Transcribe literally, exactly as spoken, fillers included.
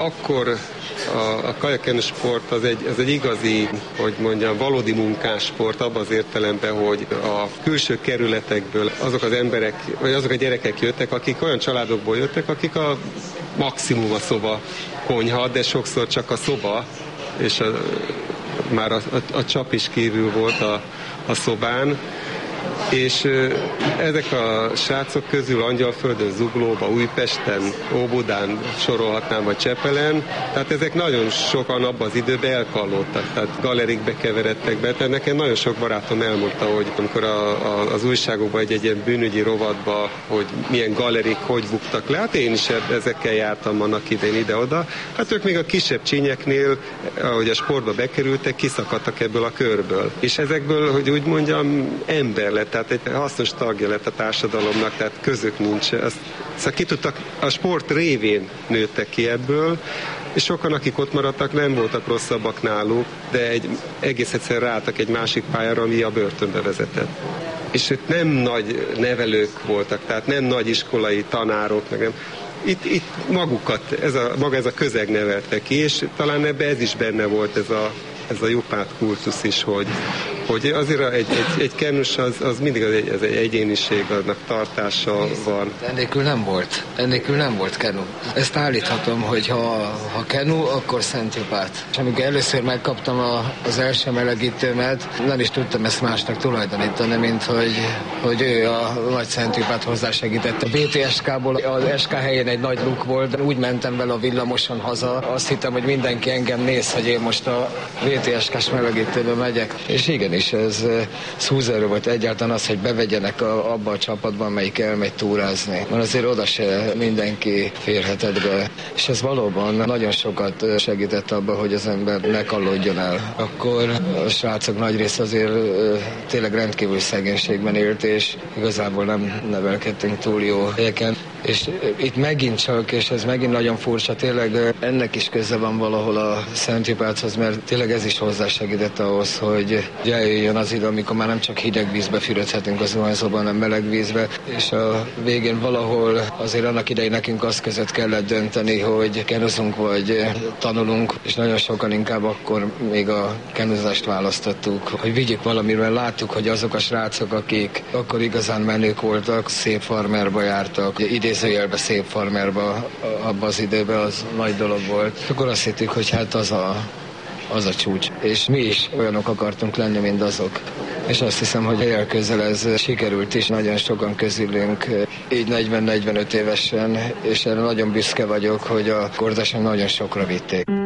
akkor a, a kajakkenus sport az egy, az egy igazi, hogy mondjam, valódi munkássport abban az értelemben, hogy a külső kerületekből azok az emberek, vagy azok a gyerekek jöttek, akik olyan családokból jöttek, akik a maximum a szoba konyha, de sokszor csak a szoba, és a, már a, a, a csap is kívül volt a, a szobán, és ezek a srácok közül Angyalföldön, Zuglóba, Újpesten, Óbudán sorolhatnám, vagy Csepelen, tehát ezek nagyon sokan abban az időben elkallódtak, tehát galerikbe keveredtek be, tehát nekem nagyon sok barátom elmondta, hogy amikor a, a, az újságokban egy-egy ilyen bűnügyi rovatba, hogy milyen galerik hogy buktak le, hát én is ezekkel jártam annak idején ide-oda, hát ők még a kisebb csínyeknél, ahogy a sportba bekerültek, kiszakadtak ebből a körből. És ezekből, hogy úgy mondjam, ember lett, tehát egy hasznos tagja lett a társadalomnak, tehát közük nincs. Azt, szóval ki tudtak, a sport révén nőttek ki ebből, és sokan, akik ott maradtak, nem voltak rosszabbak náluk, de egy, egész egyszerűen ráálltak egy másik pályára, ami a börtönbe vezetett. És itt nem nagy nevelők voltak, tehát nem nagy iskolai tanárok, meg nem. Itt, itt magukat, ez a, maga ez a közeg nevelte ki, és talán ebbe ez is benne volt, ez a, ez a jupát kultusz is, hogy, hogy azért egy, egy, egy kennus az, az mindig az egy, az egy egyéniség, annak tartása van. Ennélkül nem volt. Ennélkül nem volt kenu. Ezt állíthatom, hogy ha, ha kenu, akkor Szent Jupát. És amikor először megkaptam a, az első melegítőmet, nem is tudtam ezt másnak tulajdonítani, mint hogy, hogy ő a nagy Szent Jupát hozzásegített. A bé té es ká-ból az es ká helyén egy nagy luk volt, de úgy mentem vele a villamoson haza. Azt hittem, hogy mindenki engem néz, hogy én most a bé té es ká-s melegítőbe megyek. És igen, és ez szúzerő volt egyáltalán az, hogy bevegyenek a, abba a csapatba, amelyik elmegy túrázni. Mert azért oda se mindenki férhetett be. És ez valóban nagyon sokat segített abba, hogy az ember ne kallódjon el. Akkor a srácok nagy rész azért tényleg rendkívül szegénységben élt, és igazából nem nevelkedtünk túl jó helyeken. És itt megint csak, és ez megint nagyon furcsa, tényleg ennek is köze van valahol a Szent Jupáthoz, mert tényleg ez is hozzásegített ahhoz, hogy eljöjjön az idő, amikor már nem csak hideg vízbe fürödhetünk az zuhanyzóban, hanem meleg vízbe, és a végén valahol azért annak idején nekünk azt között kellett dönteni, hogy kenuzunk vagy tanulunk, és nagyon sokan inkább akkor még a kenuzást választottuk, hogy vigyük valamiről, láttuk, hogy azok a srácok, akik akkor igazán menők voltak, szép farmerba jártak, idézőjelbe szép farmerba abban az időben, az nagy dolog volt. Akkor azt hittük, hogy hát az a az a csúcs. És mi is olyanok akartunk lenni, mint azok. És azt hiszem, hogy helyel közel ez sikerült is nagyon sokan közülünk, így negyven-negyvenöt évesen, és erre nagyon büszke vagyok, hogy a kordáson nagyon sokra vitték.